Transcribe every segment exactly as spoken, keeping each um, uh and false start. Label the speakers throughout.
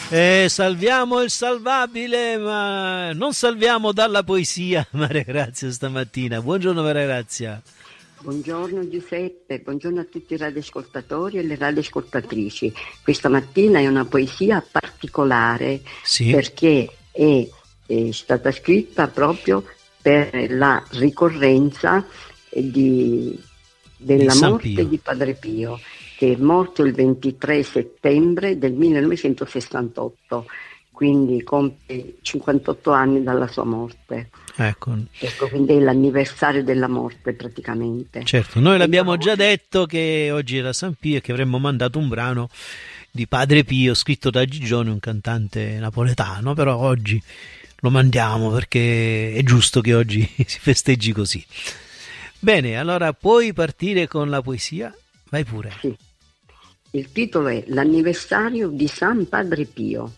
Speaker 1: Eh, salviamo il salvabile, ma non salviamo dalla poesia Maria Grazia stamattina. Buongiorno Maria Grazia.
Speaker 2: Buongiorno Giuseppe, buongiorno a tutti i radioascoltatori e le radioascoltatrici. Questa mattina è una poesia particolare,
Speaker 1: sì.
Speaker 2: perché è, è stata scritta proprio per la ricorrenza di, della
Speaker 1: di
Speaker 2: morte di Padre Pio, che è morto il ventitré settembre del millenovecentosessantotto, quindi compie cinquantotto anni dalla sua morte.
Speaker 1: Ecco.
Speaker 2: Ecco, quindi è l'anniversario della morte praticamente.
Speaker 1: Certo, noi l'abbiamo già detto che oggi era San Pio e che avremmo mandato un brano di Padre Pio scritto da Gigione, un cantante napoletano, però oggi lo mandiamo perché è giusto che oggi si festeggi così. Bene, allora puoi partire con la poesia? Vai pure.
Speaker 2: Sì. Il titolo è L'anniversario di San Padre Pio.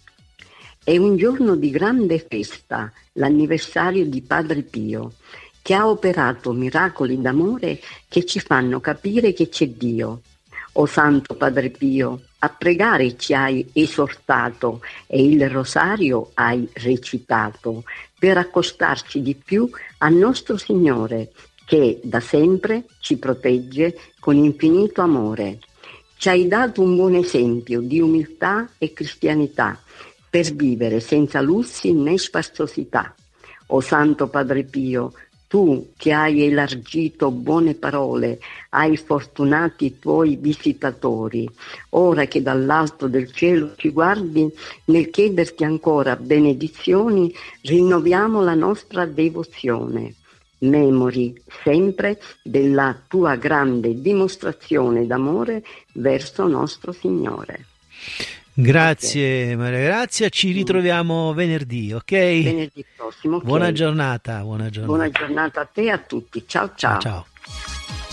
Speaker 2: È un giorno di grande festa, l'anniversario di Padre Pio, che ha operato miracoli d'amore che ci fanno capire che c'è Dio. O Santo Padre Pio, a pregare ci hai esortato e il rosario hai recitato per accostarci di più al nostro Signore, che da sempre ci protegge con infinito amore. Ci hai dato un buon esempio di umiltà e cristianità per vivere senza lussi né spaziosità. O Santo Padre Pio, tu che hai elargito buone parole ai fortunati tuoi visitatori, ora che dall'alto del cielo ci guardi, nel chiederti ancora benedizioni, rinnoviamo la nostra devozione. Memori sempre della tua grande dimostrazione d'amore verso nostro Signore.
Speaker 1: Grazie
Speaker 2: okay.
Speaker 1: Maria Grazia, ci ritroviamo venerdì, ok?
Speaker 2: Venerdì prossimo. Okay.
Speaker 1: Buona giornata, buona giornata.
Speaker 2: Buona giornata a te e a tutti. Ciao ciao.
Speaker 1: Ciao. ciao.